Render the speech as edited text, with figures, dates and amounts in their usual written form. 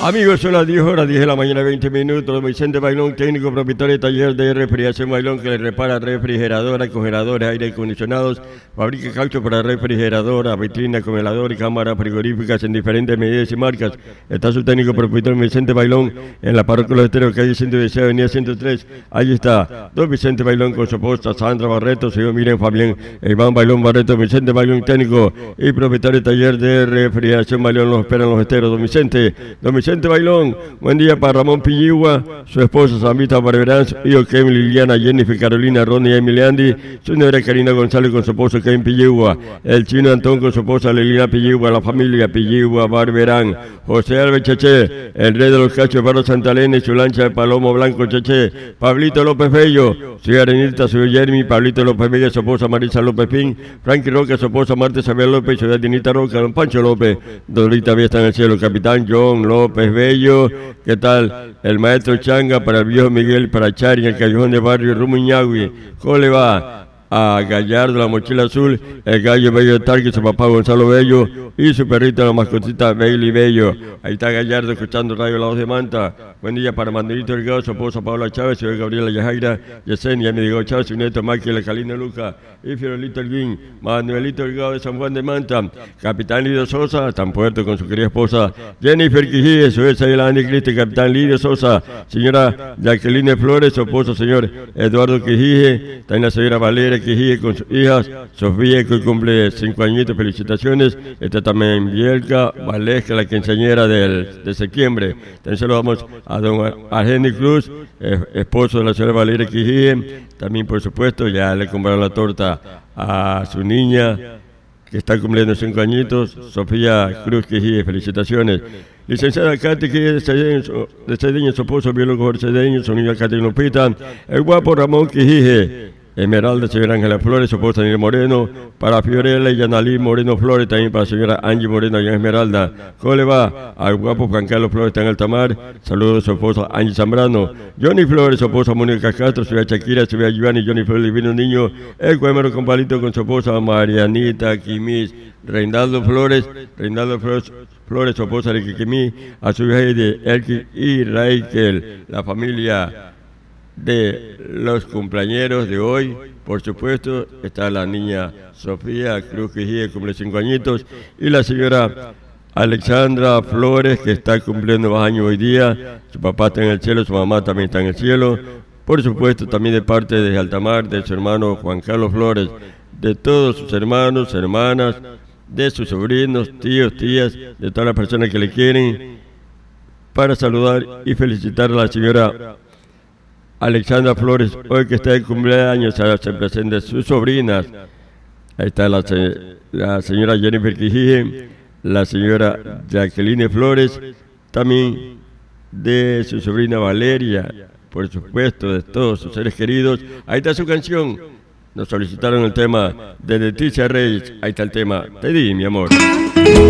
Amigos, son las 10 horas, 10 de la mañana, 20 minutos. Vicente Bailón, técnico propietario de taller de refrigeración Bailón, que le repara refrigeradoras, congeladores, aire acondicionados, fabrica caucho para refrigeradoras, vitrina, congelador y cámaras frigoríficas en diferentes medidas y marcas. Está su técnico propietario Vicente Bailón en la parroquia Los Esteros, calle 116, avenida 103. Allí está don Vicente Bailón con su esposa Sandra Barreto, señor Miren Fabián, Iván Bailón Barreto, Vicente Bailón, técnico y propietario de taller de refrigeración Bailón. Los esperan Los Esteros. Don Vicente Bailón, buen día para Ramón Pilligua, su esposa Samita Barberán, su hijo Kevin, Liliana, Jennifer, Carolina, Ronnie, Emiliandi, su negra Karina González con su esposo Kevin Pilligua, el chino Antón con su esposa Liliana Pilligua, la familia Pilligua Barberán, José Alves Cheche, el rey de los cachos, Barro Santa Elena y su lancha de palomo blanco Cheche, Pablito López Bello, su Arenita, su Jeremy, Pablito López Bello, su esposa Marisa López Pin, Frankie Roca, su esposa Marta Isabel López, su Dinita Roca, don Pancho López, Dorita Vía está en el cielo, Capitán John López Bello, ¿qué tal? El maestro Changa para el viejo Miguel, para Chari, en el callejón de barrio Rumuñagui. ¿Cómo le va? A Gallardo, la mochila azul, el gallo Bello de Tarque, su papá Gonzalo Bello y su perrito, la mascotita Bailey Bello. Ahí está Gallardo escuchando Radio La Voz de Manta. Buen día para Manuelito Delgado, su esposa Paola Chávez, su Gabriela Yajaira, Yesenia, mi Diego Chávez, su nieto Máquila, Calina Luca y Fiorelito Elguín. Manuelito Delgado de San Juan de Manta. Capitán Lidio Sosa, tan puerto con su querida esposa Jennifer Quijíes, su ex Andy Cristi, Capitán Lidio Sosa, señora Jacqueline Flores, su esposo señor Eduardo Quijíes, también la señora Valeria Quijíes con sus hijas, Sofía, que hoy cumple 5 añitos, felicitaciones. Está también Bielka Valesca, la quinceañera de septiembre. También saludamos a don Argenis Cruz, esposo de la señora Valeria Quijíes. También, por supuesto, ya le compraron la torta a su niña, que está cumpliendo 5 añitos, Sofía Cruz Quijíes, felicitaciones. Licenciada Katy Quijíes de Cedeño, su esposo biólogo Jorge Cedeño, su niña Katy Lupita, el guapo Ramón Quijíes, Esmeralda, señora Ángela Flores, su esposa Daniel Moreno, para Fiorella y Yanalí Moreno Flores, también para la señora Angie Moreno y Esmeralda. ¿Cómo le va? Al guapo Juan Carlos Flores, está en Altamar, saludos a su esposa Angie Zambrano, Johnny Flores, su esposa Mónica Castro, su Shakira, su Giovanni, Johnny Flores, divino niño, el cuémero con palito con su esposa Marianita Quimis, Reinaldo Flores, su esposa de Quiquimí, a su hija de Elki y Raikel, la familia de los cumpleañeros de hoy. Por supuesto, está la niña Sofía Cruz Quijíes, cumple 5 añitos, y la señora Alexandra Flores, que está cumpliendo más años hoy día. Su papá está en el cielo, su mamá también está en el cielo. Por supuesto, también de parte de Altamar, de su hermano Juan Carlos Flores, de todos sus hermanos, hermanas, de sus sobrinos, tíos, tías, de todas las personas que le quieren, para saludar y felicitar a la señora Alexandra Flores, hoy que está de cumpleaños, se presentan sus sobrinas. Ahí está la señora Jennifer Quijíes, la señora Jacqueline Flores, también de su sobrina Valeria, por supuesto, de todos sus seres queridos. Ahí está su canción. Nos solicitaron el tema de Leticia Reyes. Ahí está el tema. Te di, mi amor.